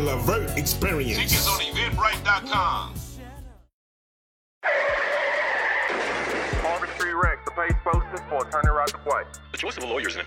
Levert experience. Tickets on Eventbrite.com. Marvin Street Rex, the page posted for attorney right to play. The choice of a lawyer is an